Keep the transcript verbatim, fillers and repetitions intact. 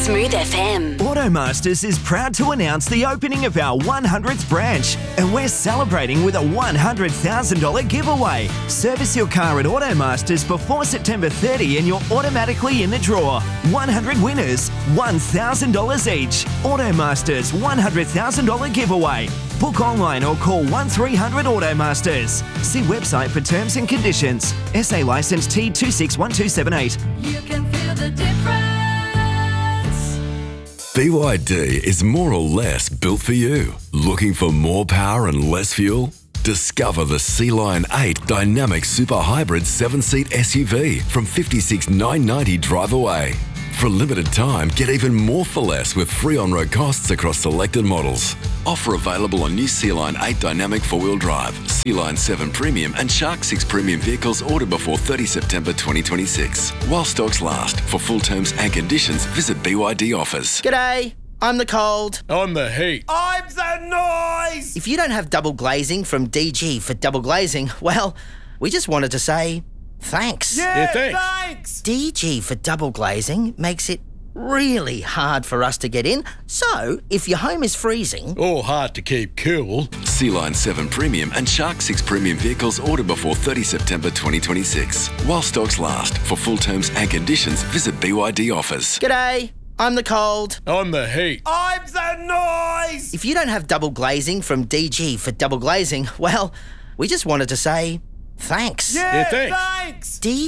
Smooth F M. Automasters is proud to announce the opening of our one hundredth branch, and we're celebrating with a one hundred thousand dollars giveaway. Service your car at Automasters before September thirtieth and you're automatically in the draw. one hundred winners, one thousand dollars each. Automasters one hundred thousand dollars giveaway. Book online or call one three hundred Automasters. See website for terms and conditions. S A licence T two six one two seven eight. You can feel the difference. B Y D is more or less built for you. Looking for more power and less fuel? Discover the Sea Lion eight Dynamic Super Hybrid seven-seat S U V from fifty-six thousand nine hundred ninety dollars drive away. For a limited time, get even more for less with free on-road costs across selected models. Offer available on new Sea Lion eight Dynamic four-wheel drive, Sea Lion seven Premium and Shark six Premium vehicles ordered before thirtieth September twenty twenty-six. While stocks last. For full terms and conditions, visit B Y D offers. G'day, I'm the cold. I'm the heat. I'm the noise! If you don't have double glazing from D G for double glazing, well, we just wanted to say thanks. Yeah, Yeah, thanks. thanks! D G for double glazing makes it really hard for us to get in. So, if your home is freezing, Or hard to keep cool. Sea Lion seven Premium and Shark six Premium vehicles ordered before thirtieth September twenty twenty-six. While stocks last. For full terms and conditions, visit B Y D offers. g'day, I'm the cold. I'm the heat. I'm the noise! If you don't have double glazing from D G for double glazing, well, we just wanted to say thanks. Yeah, Yeah, thanks. thanks! D